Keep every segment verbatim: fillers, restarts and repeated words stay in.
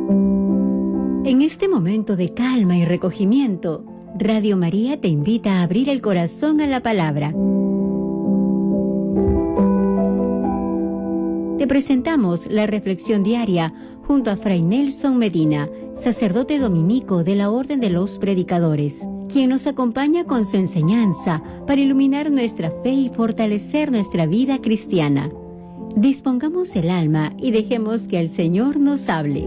En este momento de calma y recogimiento, Radio María te invita a abrir el corazón a la palabra. Te presentamos la reflexión diaria junto a Fray Nelson Medina, sacerdote dominico de la Orden de los Predicadores, quien nos acompaña con su enseñanza para iluminar nuestra fe y fortalecer nuestra vida cristiana. Dispongamos el alma y dejemos que el Señor nos hable.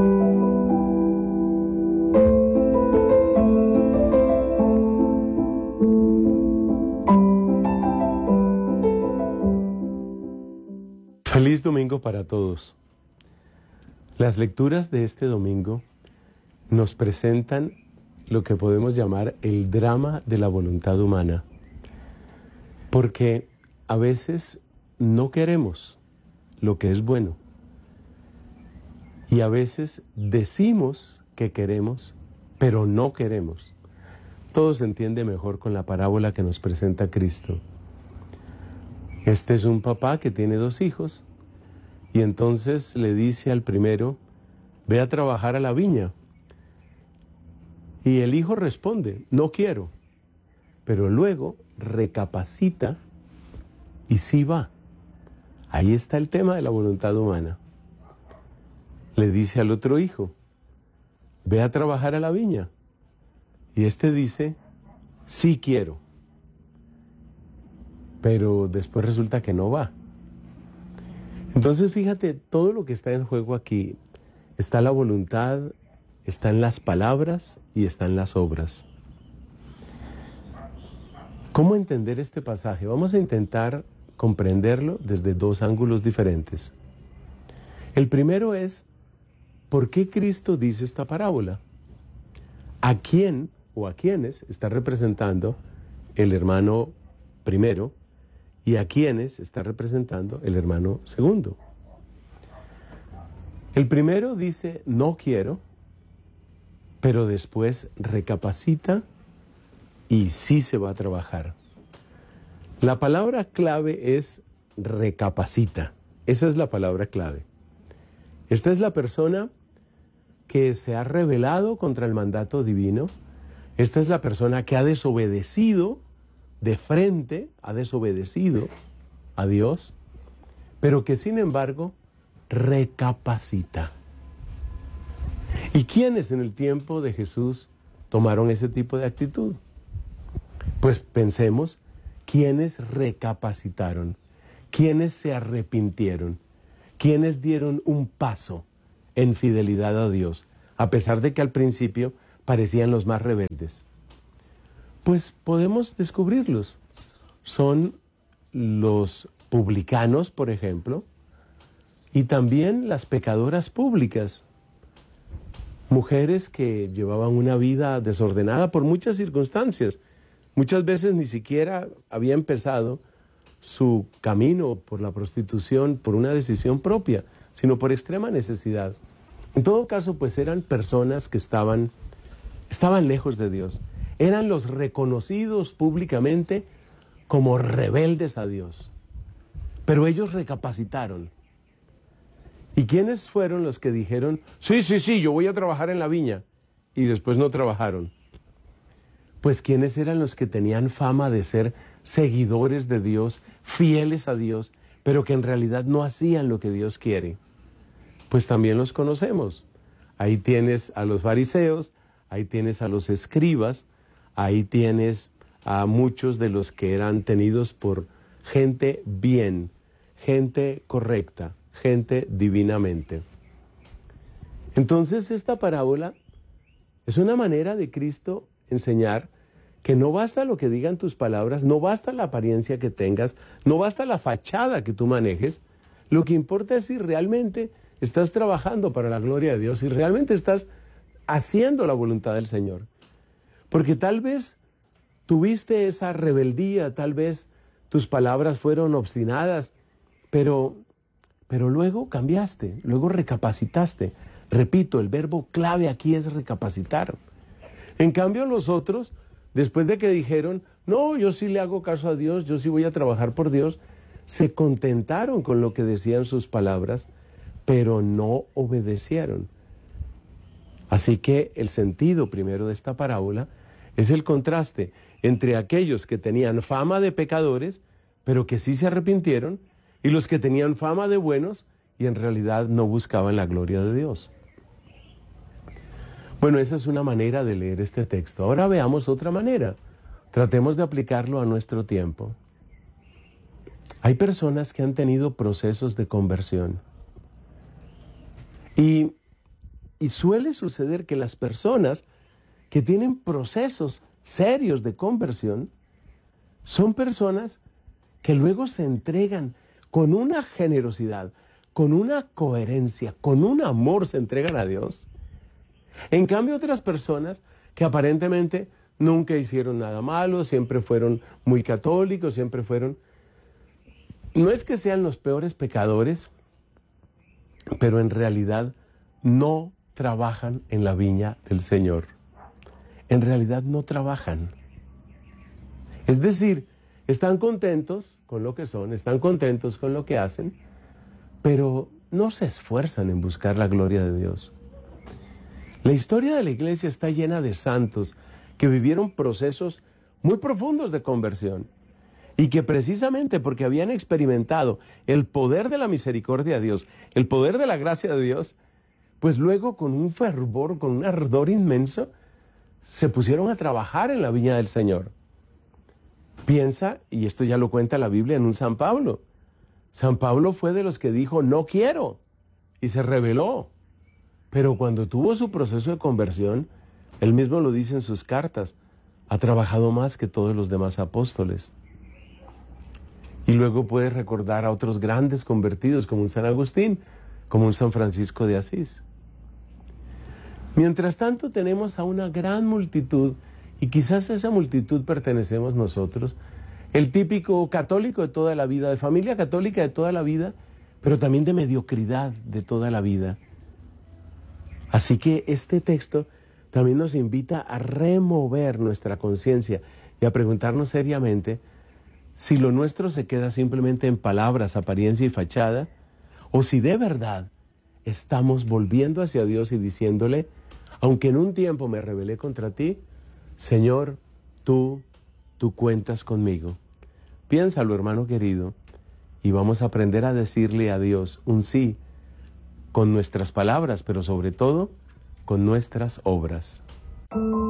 Feliz domingo para todos. Las lecturas de este domingo nos presentan lo que podemos llamar el drama de la voluntad humana, porque a veces no queremos lo que es bueno y a veces decimos que queremos, pero no queremos. Todo se entiende mejor con la parábola que nos presenta Cristo. Este es un papá que tiene dos hijos y entonces le dice al primero, ve a trabajar a la viña. Y el hijo responde, no quiero, pero luego recapacita y sí va. Ahí está el tema de la voluntad humana. Le dice al otro hijo, ve a trabajar a la viña. Y este dice, sí quiero. Pero después resulta que no va. Entonces fíjate, todo lo que está en juego aquí, está la voluntad, están las palabras y están las obras. ¿Cómo entender este pasaje? Vamos a intentar comprenderlo desde dos ángulos diferentes. El primero es, ¿por qué Cristo dice esta parábola? ¿A quién o a quiénes está representando el hermano primero y a quiénes está representando el hermano segundo? El primero dice, no quiero, pero después recapacita y sí se va a trabajar. La palabra clave es recapacita. Esa es la palabra clave. Esta es la persona que se ha rebelado contra el mandato divino. Esta es la persona que ha desobedecido de frente, ha desobedecido a Dios, pero que sin embargo recapacita. ¿Y quiénes en el tiempo de Jesús tomaron ese tipo de actitud? Pues pensemos, ¿quiénes recapacitaron? ¿Quiénes se arrepintieron? ¿Quiénes dieron un paso en fidelidad a Dios, a pesar de que al principio parecían los más rebeldes? Pues podemos descubrirlos. Son los publicanos, por ejemplo, y también las pecadoras públicas. Mujeres que llevaban una vida desordenada por muchas circunstancias. Muchas veces ni siquiera había empezado su camino por la prostitución por una decisión propia, sino por extrema necesidad. En todo caso, pues eran personas que estaban, estaban lejos de Dios. Eran los reconocidos públicamente como rebeldes a Dios. Pero ellos recapacitaron. ¿Y quiénes fueron los que dijeron, sí, sí, sí, yo voy a trabajar en la viña? Y después no trabajaron. Pues ¿quiénes eran los que tenían fama de ser seguidores de Dios, fieles a Dios, pero que en realidad no hacían lo que Dios quiere? Pues también los conocemos. Ahí tienes a los fariseos, ahí tienes a los escribas, ahí tienes a muchos de los que eran tenidos por gente bien, gente correcta, gente divinamente. Entonces esta parábola es una manera de Cristo enseñar que no basta lo que digan tus palabras, no basta la apariencia que tengas, no basta la fachada que tú manejes. Lo que importa es si realmente estás trabajando para la gloria de Dios, si realmente estás haciendo la voluntad del Señor. Porque tal vez tuviste esa rebeldía, tal vez tus palabras fueron obstinadas, pero, pero luego cambiaste, luego recapacitaste. Repito, el verbo clave aquí es recapacitar. En cambio los otros, después de que dijeron, no, yo sí le hago caso a Dios, yo sí voy a trabajar por Dios, se contentaron con lo que decían sus palabras, pero no obedecieron. Así que el sentido primero de esta parábola es el contraste entre aquellos que tenían fama de pecadores, pero que sí se arrepintieron, y los que tenían fama de buenos y en realidad no buscaban la gloria de Dios. Bueno, esa es una manera de leer este texto. Ahora veamos otra manera. Tratemos de aplicarlo a nuestro tiempo. Hay personas que han tenido procesos de conversión. Y, y suele suceder que las personas que tienen procesos serios de conversión son personas que luego se entregan con una generosidad, con una coherencia, con un amor, se entregan a Dios. En cambio, otras personas que aparentemente nunca hicieron nada malo, siempre fueron muy católicos, siempre fueron... No es que sean los peores pecadores, pero en realidad no trabajan en la viña del Señor. En realidad no trabajan. Es decir, están contentos con lo que son, están contentos con lo que hacen, pero no se esfuerzan en buscar la gloria de Dios. La historia de la iglesia está llena de santos que vivieron procesos muy profundos de conversión y que precisamente porque habían experimentado el poder de la misericordia de Dios, el poder de la gracia de Dios, pues luego con un fervor, con un ardor inmenso, se pusieron a trabajar en la viña del Señor. Piensa, y esto ya lo cuenta la Biblia en un San Pablo. San Pablo fue de los que dijo, no quiero, y se rebeló. Pero cuando tuvo su proceso de conversión, él mismo lo dice en sus cartas, ha trabajado más que todos los demás apóstoles. Y luego puedes recordar a otros grandes convertidos, como un San Agustín, como un San Francisco de Asís. Mientras tanto, tenemos a una gran multitud, y quizás a esa multitud pertenecemos nosotros, el típico católico de toda la vida, de familia católica de toda la vida, pero también de mediocridad de toda la vida. Así que este texto también nos invita a remover nuestra conciencia y a preguntarnos seriamente si lo nuestro se queda simplemente en palabras, apariencia y fachada, o si de verdad estamos volviendo hacia Dios y diciéndole, aunque en un tiempo me rebelé contra ti, Señor, tú, tú cuentas conmigo. Piénsalo, hermano querido, y vamos a aprender a decirle a Dios un sí con nuestras palabras, pero sobre todo con nuestras obras.